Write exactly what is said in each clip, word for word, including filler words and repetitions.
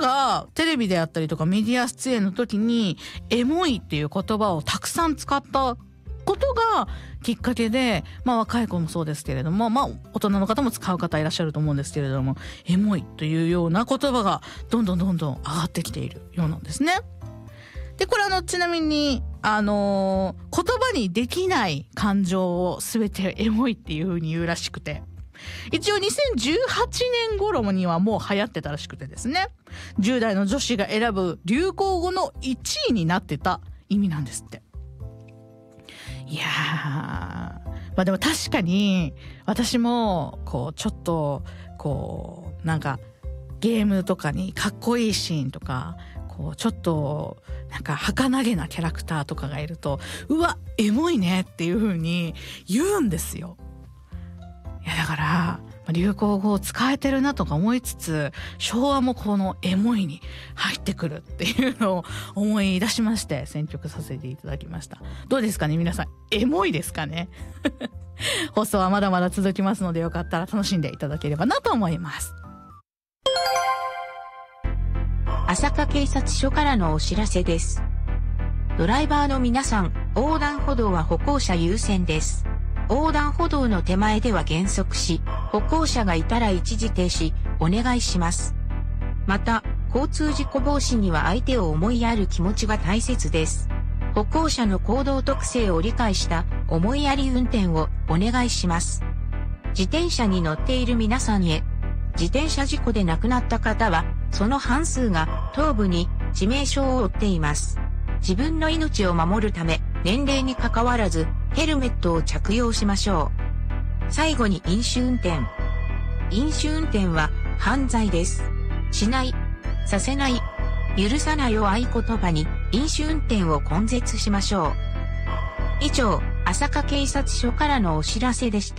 がテレビであったりとかメディア出演の時にエモいっていう言葉をたくさん使ったことがきっかけで、まあ若い子もそうですけれども、まあ大人の方も使う方いらっしゃると思うんですけれども、エモいというような言葉がどんどんどんどん上がってきているようなんですね。でこれあのちなみにあのー、言葉にできない感情を全てエモいっていう風に言うらしくて、一応にせんじゅうはちねん頃にはもう流行ってたらしくてですね、じゅう代の女子が選ぶ流行語のいちいになってた意味なんですって。いやー、まあでも確かに私もこうちょっとこうなんかゲームとかにかっこいいシーンとかこうちょっとなんか儚げなキャラクターとかがいると、うわエモいねっていう風に言うんですよ。いやだから流行語を使えてるなとか思いつつ、昭和もこのエモいに入ってくるっていうのを思い出しまして選曲させていただきました。どうですかね皆さん、エモいですかね放送はまだまだ続きますので、よかったら楽しんでいただければなと思います。 朝霞警察署からのお知らせです。ドライバーの皆さん、横断歩道は歩行者優先です。横断歩道の手前では減速し、歩行者がいたら一時停止、お願いします。また、交通事故防止には相手を思いやる気持ちが大切です。歩行者の行動特性を理解した思いやり運転をお願いします。自転車に乗っている皆さんへ、自転車事故で亡くなった方は、その半数が頭部に致命傷を負っています。自分の命を守るため、年齢にかかわらず、ヘルメットを着用しましょう。最後に飲酒運転。飲酒運転は犯罪です。しない、させない、許さないを合言葉に飲酒運転を根絶しましょう。以上、朝霞警察署からのお知らせでした。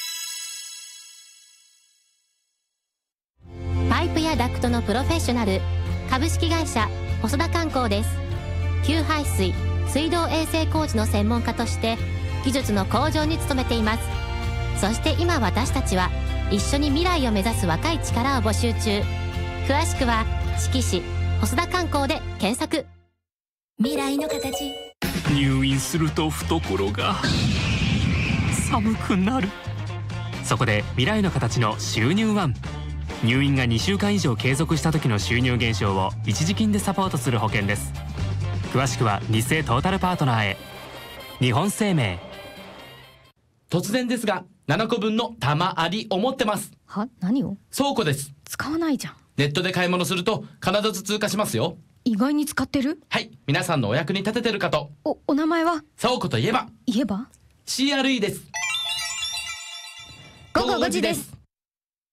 パイプやダクトのプロフェッショナル、株式会社細田観光です。給排水、水道衛生工事の専門家として技術の向上に努めています。そして今私たちは一緒に未来を目指す若い力を募集中。詳しくは志木市細田観光で検索。 未来の形。 入院すると懐が寒くなる。そこで未来の形の収入ワン、入院がにしゅうかん以上継続した時の収入減少を一時金でサポートする保険です。詳しくは日清トータルパートナーへ。日本生命。 突然ですがななこぶんの玉ありを持ってます。 は？何を？ 倉庫です。 使わないじゃん。 ネットで買い物すると必ず通過しますよ。 意外に使ってる？ はい、皆さんのお役に立ててるかと。 お、お名前は？ 倉庫といえば言えばシーアールイー です。 午後ごじです。